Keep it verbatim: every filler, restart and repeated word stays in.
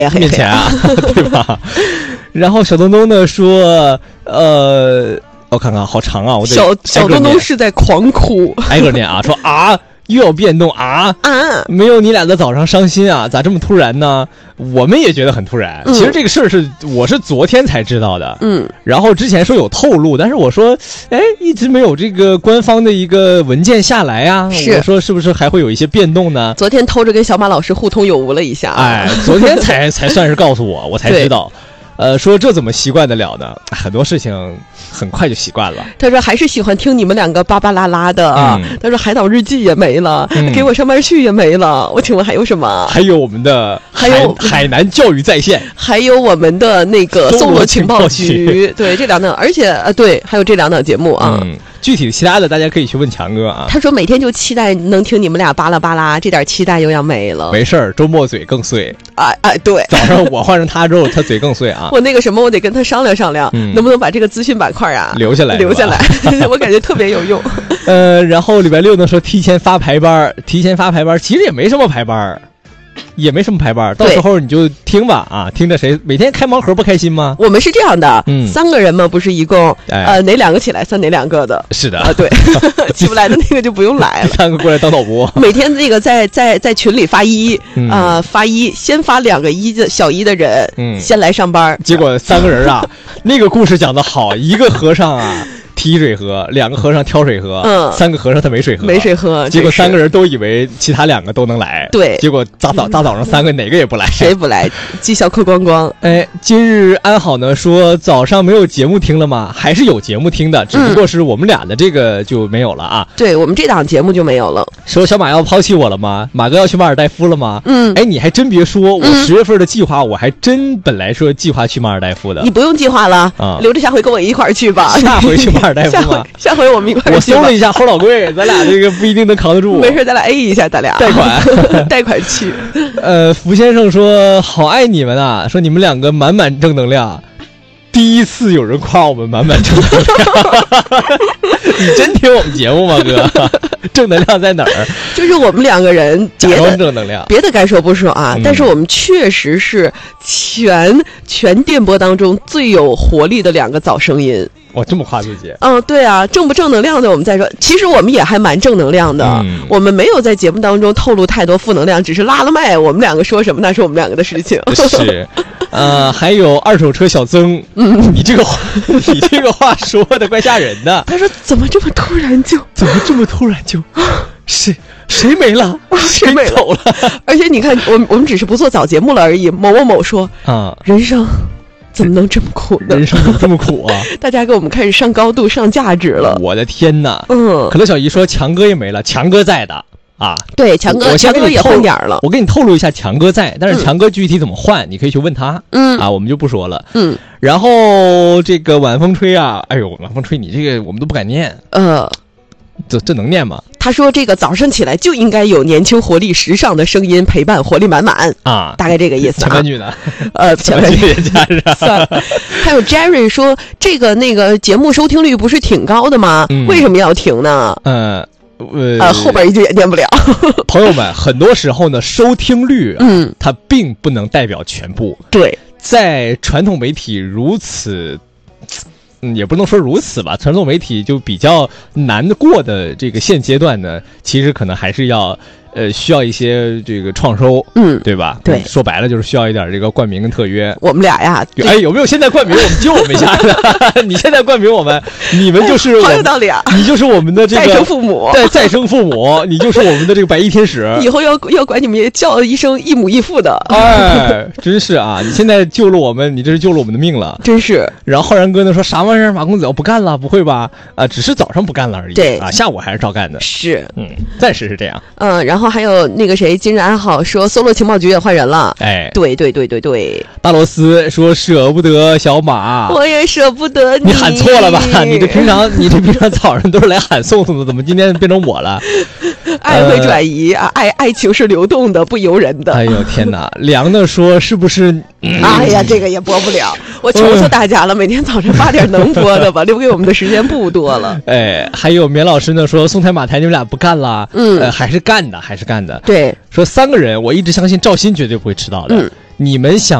面前啊，对吧？然后小东东呢说，呃，我看看，好长啊，我得小小东东是在狂哭， 挨个念啊，说啊。又要变动啊啊！ 没有你俩的早上伤心啊，咋这么突然呢？我们也觉得很突然。嗯、其实这个事儿是我是昨天才知道的， 嗯， 然后之前说有透露，但是我说，哎，一直没有这个官方的一个文件下来啊。 是， 我说是不是还会有一些变动呢？ 昨天偷着跟小马老师互通有无了一下， 哎，昨天才才算是告诉我，我才知道。呃，说这怎么习惯得了呢？很多事情很快就习惯了。 他说还是喜欢听你们两个巴巴拉拉的。嗯、他说海岛日记也没了，嗯、给我上班去也没了。我请问还有什么？ 还有我们的海还有海南教育在线， 还有我们的那个搜罗情报局。对，这两档，而且呃，对，还有这两档节目啊。 嗯，具体的其他的大家可以去问强哥啊。 他说每天就期待能听你们俩巴拉巴拉，这点期待又要没了。 没事儿，周末嘴更碎。 哎哎，对， 早上我换成他之后，他嘴更碎啊。 我那个什么，我得跟他商量商量，嗯、能不能把这个资讯板块啊留下来， 留下来，我感觉特别有用。 呃，然后礼拜六呢说提前发排班，提前发排班，其实也没什么排班。也没什么排班，到时候你就听吧啊，听着谁每天开盲盒不开心吗？ 我们是这样的， 嗯， 三个人嘛，不是一共、哎、呃哪两个起来算哪两个的？ 是的啊，对，起不来的那个就不用来了。 三个过来当导播， 每天那个在在在群里发一啊、 嗯呃、发一，先发两个一的小一的人，嗯，先来上班。 结果三个人啊，那个故事讲得好，一个和尚啊。提水喝，两个和尚挑水喝， 嗯， 三个和尚他没水喝， 没水喝， 结果三个人都以为其他两个都能来， 对， 结果大早大早上三个哪个也不来， 谁不来？绩效扣光光。 哎，今日安好呢说早上没有节目听了吗？还是有节目听的，只不过是我们俩的这个就没有了啊。 嗯、对我们这档节目就没有了。 说小马要抛弃我了吗？马哥要去马尔代夫了吗？ 嗯， 哎，你还真别说，我十月份的计划，我还真本来说计划去马尔代夫的。 你不用计划了啊，留着下回跟我一块儿去吧。 下回去马尔代夫吗？ 下回我们一块儿。 我搜了一下齁老贵，咱俩这个不一定能扛得住。 没事，咱俩 A 一下，咱俩贷款贷款去。 呃，福先生说好爱你们啊，说你们两个满满正能量。第一次有人夸我们满满正能量，你真听我们节目吗，哥？正能量在哪儿？ 就是我们两个人别的正能量， 别的该说不说啊，嗯、但是我们确实是全全电波当中最有活力的两个早声音。 我这么夸自己？ 嗯，对啊，正不正能量的我们再说。其实我们也还蛮正能量的，嗯、我们没有在节目当中透露太多负能量，只是拉了麦。我们两个说什么，那是我们两个的事情。 是，呃，还有二手车小曾，嗯，你这个话，你这个话说的怪吓人的。 他说怎么这么突然就， 怎么这么突然就，谁谁没了， 谁没走了？ 而且你看，我们我们只是不做早节目了而已。某某某说啊， 人生。怎么能这么苦呢？ 人生怎么这么苦啊！ 大家给我们开始上高度、上价值了。 我的天哪！ 嗯， 可乐小姨说强哥也没了，强哥在的啊。 对，强哥， 我强哥也换点了。 我给你透露一下，强哥在，但是强哥具体怎么换，嗯、你可以去问他。 嗯啊，我们就不说了。 嗯， 然后这个晚风吹啊，哎呦，晚风吹，你这个我们都不敢念。 呃。 这这能念吗？ 他说这个早上起来就应该有年轻活力时尚的声音陪伴，活力满满啊， 大概这个意思啊。 前半句呢？ 呃， 前半句也加上。 算了。还有 Jerry 说这个那个节目收听率不是挺高的吗？ 嗯、 为什么要停呢？ 呃呃呃，后边一句也念不了。 朋友们，很多时候呢，收听率、啊、 嗯， 它并不能代表全部。 对， 在传统媒体如此。嗯，也不能说如此吧，传统媒体就比较难过的这个现阶段呢，其实可能还是要呃需要一些这个创收， 嗯， 对吧？ 对， 说白了就是需要一点这个冠名跟特约。 我们俩呀， 哎，有没有现在冠名我们救我们一下的？你现在冠名我们，你们就是我， 好有道理啊！ 你就是我们的这个再生父母， 对，再生父母，你就是我们的这个白衣天使。 以后要要管你们叫一声一母一父的。 哎，真是啊！你现在救了我们，你这是救了我们的命了， 真是。 然后浩然哥呢说啥玩意儿？马公子要不干了？不会吧？啊，只是早上不干了而已。 对啊，下午还是照干的。 是， 嗯，暂时是这样。 嗯，然后还有那个谁，今日安好说搜罗情报局也换人了。 哎， 对对对对对。 大罗斯说舍不得小马， 我也舍不得你。 你喊错了吧？你这平常你这平常早上都是来喊宋宋的，怎么今天变成我了？ 爱会转移、呃、啊，爱爱情是流动的，不由人的。 哎呦天哪！凉的说是不是？ 嗯、哎呀，这个也播不了。我求求大家了，嗯、每天早上八点能播的吧，留给我们的时间不多了。 哎，还有棉老师呢说宋台马台你们俩不干了， 嗯、 呃，还是干的，还是干的。 对， 说三个人，我一直相信赵鑫绝对不会迟到的。 嗯。 你们想